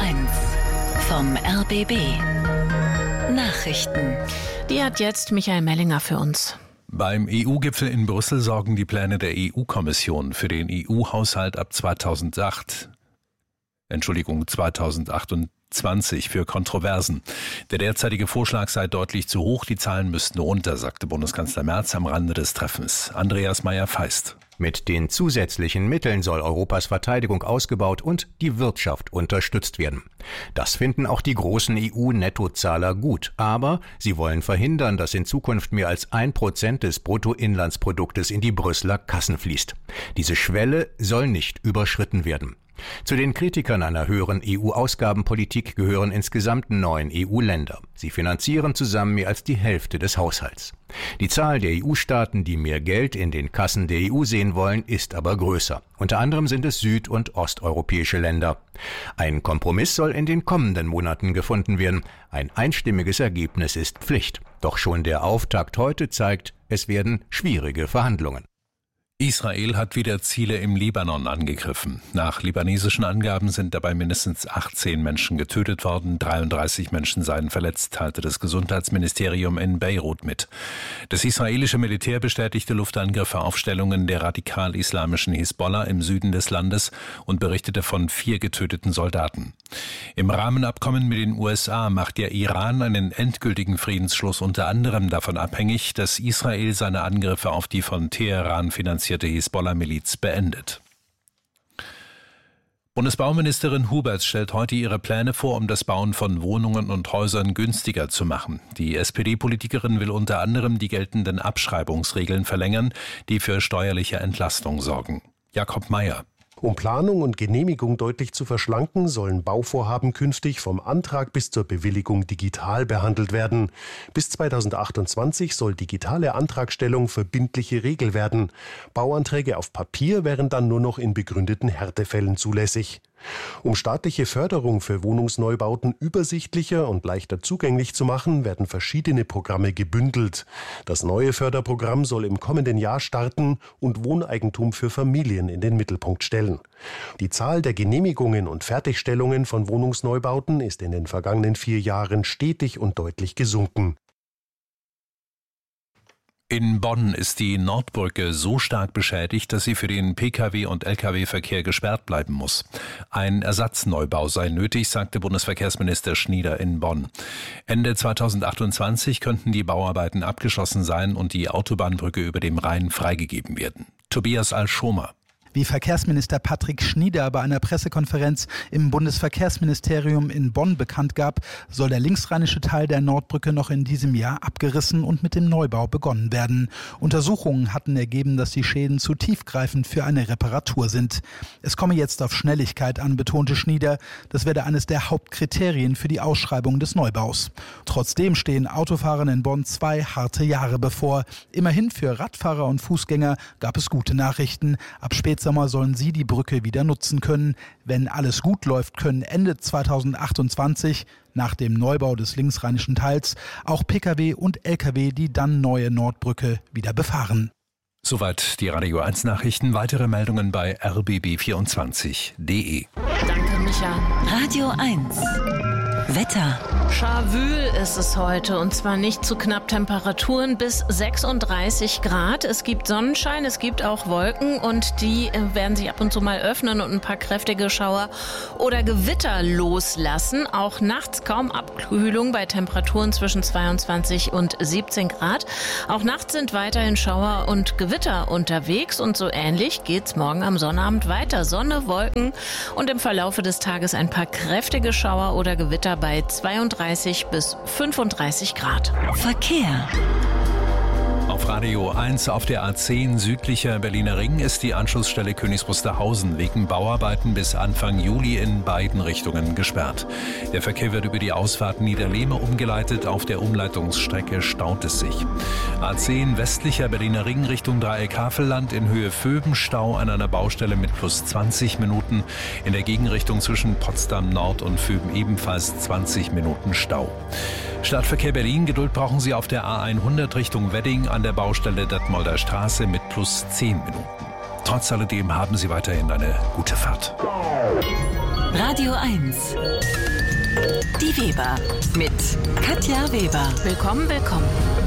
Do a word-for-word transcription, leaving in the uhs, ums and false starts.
eins vom R B B. Nachrichten. Die hat jetzt Michael Mellinger für uns. Beim E U-Gipfel in Brüssel sorgen die Pläne der E U-Kommission für den E U-Haushalt ab zweitausendacht, Entschuldigung, zweitausendachtundzwanzig für Kontroversen. Der derzeitige Vorschlag sei deutlich zu hoch, die Zahlen müssten runter, sagte Bundeskanzler Merz am Rande des Treffens. Andreas Meyer-Feist. Mit den zusätzlichen Mitteln soll Europas Verteidigung ausgebaut und die Wirtschaft unterstützt werden. Das finden auch die großen E U-Nettozahler gut. Aber sie wollen verhindern, dass in Zukunft mehr als ein Prozent des Bruttoinlandsproduktes in die Brüsseler Kassen fließt. Diese Schwelle soll nicht überschritten werden. Zu den Kritikern einer höheren E U-Ausgabenpolitik gehören insgesamt neun E U-Länder. Sie finanzieren zusammen mehr als die Hälfte des Haushalts. Die Zahl der E U-Staaten, die mehr Geld in den Kassen der E U sehen wollen, ist aber größer. Unter anderem sind es süd- und osteuropäische Länder. Ein Kompromiss soll in den kommenden Monaten gefunden werden. Ein einstimmiges Ergebnis ist Pflicht. Doch schon der Auftakt heute zeigt, es werden schwierige Verhandlungen. Israel hat wieder Ziele im Libanon angegriffen. Nach libanesischen Angaben sind dabei mindestens achtzehn Menschen getötet worden, dreiunddreißig Menschen seien verletzt, teilte das Gesundheitsministerium in Beirut mit. Das israelische Militär bestätigte Luftangriffe auf Stellungen der radikal-islamischen Hisbollah im Süden des Landes und berichtete von vier getöteten Soldaten. Im Rahmenabkommen mit den U S A macht der Iran einen endgültigen Friedensschluss unter anderem davon abhängig, dass Israel seine Angriffe auf die von Teheran finanzierte Hisbollah-Miliz beendet. Bundesbauministerin Huberts stellt heute ihre Pläne vor, um das Bauen von Wohnungen und Häusern günstiger zu machen. Die S P D-Politikerin will unter anderem die geltenden Abschreibungsregeln verlängern, die für steuerliche Entlastung sorgen. Jakob Mayer. Um Planung und Genehmigung deutlich zu verschlanken, sollen Bauvorhaben künftig vom Antrag bis zur Bewilligung digital behandelt werden. Bis zweitausendachtundzwanzig soll digitale Antragstellung verbindliche Regel werden. Bauanträge auf Papier wären dann nur noch in begründeten Härtefällen zulässig. Um staatliche Förderung für Wohnungsneubauten übersichtlicher und leichter zugänglich zu machen, werden verschiedene Programme gebündelt. Das neue Förderprogramm soll im kommenden Jahr starten und Wohneigentum für Familien in den Mittelpunkt stellen. Die Zahl der Genehmigungen und Fertigstellungen von Wohnungsneubauten ist in den vergangenen vier Jahren stetig und deutlich gesunken. In Bonn ist die Nordbrücke so stark beschädigt, dass sie für den Pkw- und Lkw-Verkehr gesperrt bleiben muss. Ein Ersatzneubau sei nötig, sagte Bundesverkehrsminister Schnieder in Bonn. Ende zweitausendachtundzwanzig könnten die Bauarbeiten abgeschlossen sein und die Autobahnbrücke über dem Rhein freigegeben werden. Tobias Al-Schomer. Wie Verkehrsminister Patrick Schnieder bei einer Pressekonferenz im Bundesverkehrsministerium in Bonn bekannt gab, soll der linksrheinische Teil der Nordbrücke noch in diesem Jahr abgerissen und mit dem Neubau begonnen werden. Untersuchungen hatten ergeben, dass die Schäden zu tiefgreifend für eine Reparatur sind. Es komme jetzt auf Schnelligkeit an, betonte Schnieder. Das werde eines der Hauptkriterien für die Ausschreibung des Neubaus. Trotzdem stehen Autofahrern in Bonn zwei harte Jahre bevor. Immerhin für Radfahrer und Fußgänger gab es gute Nachrichten. Ab spätestens Sommer sollen sie die Brücke wieder nutzen können. Wenn alles gut läuft, können Ende zweitausendachtundzwanzig, nach dem Neubau des linksrheinischen Teils, auch Pkw und Lkw die dann neue Nordbrücke wieder befahren. Soweit die Radio eins Nachrichten. Weitere Meldungen bei r b b vierundzwanzig punkt d e. Danke, Micha. Radio eins. Wetter. Schawül ist es heute und zwar nicht zu knapp, Temperaturen bis sechsunddreißig Grad. Es gibt Sonnenschein, es gibt auch Wolken und die werden sich ab und zu mal öffnen und ein paar kräftige Schauer oder Gewitter loslassen. Auch nachts kaum Abkühlung bei Temperaturen zwischen zweiundzwanzig und siebzehn Grad. Auch nachts sind weiterhin Schauer und Gewitter unterwegs und so ähnlich geht's morgen am Sonnabend weiter. Sonne, Wolken und im Verlaufe des Tages ein paar kräftige Schauer oder Gewitter bei zweiunddreißig bis fünfunddreißig Grad. Verkehr. Auf Radio eins auf der A zehn südlicher Berliner Ring ist die Anschlussstelle Königs Wusterhausen wegen Bauarbeiten bis Anfang Juli in beiden Richtungen gesperrt. Der Verkehr wird über die Ausfahrt Niederlehme umgeleitet. Auf der Umleitungsstrecke staut es sich. A zehn westlicher Berliner Ring Richtung Dreieck Havelland in Höhe Vöben Stau an einer Baustelle mit plus zwanzig Minuten. In der Gegenrichtung zwischen Potsdam Nord und Vöben ebenfalls zwanzig Minuten Stau. Stadtverkehr Berlin, Geduld brauchen Sie auf der A hundert Richtung Wedding an der Baustelle Detmolder Straße mit plus zehn Minuten. Trotz alledem haben Sie weiterhin eine gute Fahrt. Radio eins. Die Weber mit Katja Weber. Willkommen, willkommen.